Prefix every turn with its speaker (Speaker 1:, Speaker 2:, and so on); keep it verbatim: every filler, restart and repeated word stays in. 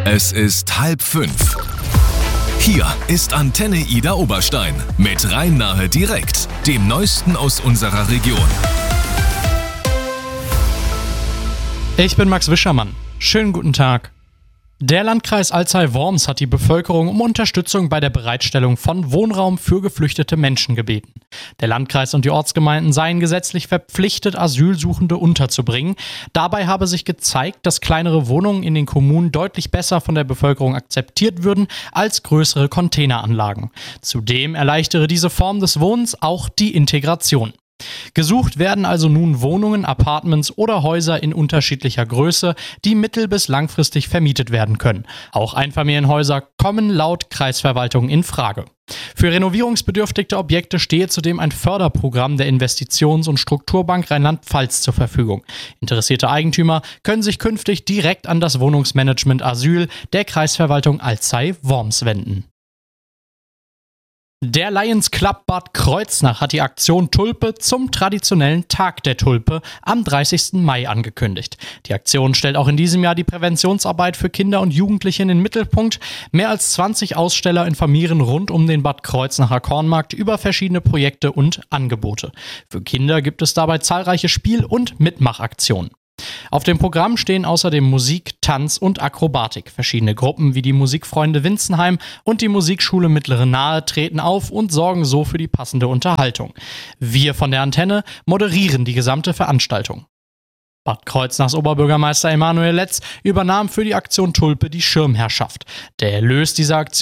Speaker 1: Es ist halb fünf. Hier ist Antenne Ida Oberstein mit Rhein-Nahe direkt, dem Neuesten aus unserer Region.
Speaker 2: Ich bin Max Wischermann. Schönen guten Tag. Der Landkreis Alzey-Worms hat die Bevölkerung um Unterstützung bei der Bereitstellung von Wohnraum für geflüchtete Menschen gebeten. Der Landkreis und die Ortsgemeinden seien gesetzlich verpflichtet, Asylsuchende unterzubringen. Dabei habe sich gezeigt, dass kleinere Wohnungen in den Kommunen deutlich besser von der Bevölkerung akzeptiert würden als größere Containeranlagen. Zudem erleichtere diese Form des Wohnens auch die Integration. Gesucht werden also nun Wohnungen, Apartments oder Häuser in unterschiedlicher Größe, die mittel- bis langfristig vermietet werden können. Auch Einfamilienhäuser kommen laut Kreisverwaltung in Frage. Für renovierungsbedürftige Objekte stehe zudem ein Förderprogramm der Investitions- und Strukturbank Rheinland-Pfalz zur Verfügung. Interessierte Eigentümer können sich künftig direkt an das Wohnungsmanagement Asyl der Kreisverwaltung Alzey-Worms wenden. Der Lions Club Bad Kreuznach hat die Aktion Tulpe zum traditionellen Tag der Tulpe am dreißigsten Mai angekündigt. Die Aktion stellt auch in diesem Jahr die Präventionsarbeit für Kinder und Jugendliche in den Mittelpunkt. Mehr als zwanzig Aussteller informieren rund um den Bad Kreuznacher Kornmarkt über verschiedene Projekte und Angebote. Für Kinder gibt es dabei zahlreiche Spiel- und Mitmachaktionen. Auf dem Programm stehen außerdem Musik, Tanz und Akrobatik. Verschiedene Gruppen wie die Musikfreunde Winzenheim und die Musikschule Mittlere Nahe treten auf und sorgen so für die passende Unterhaltung. Wir von der Antenne moderieren die gesamte Veranstaltung. Bad Kreuznachs Oberbürgermeister Emanuel Letz übernahm für die Aktion Tulpe die Schirmherrschaft. Der Erlös dieser Aktion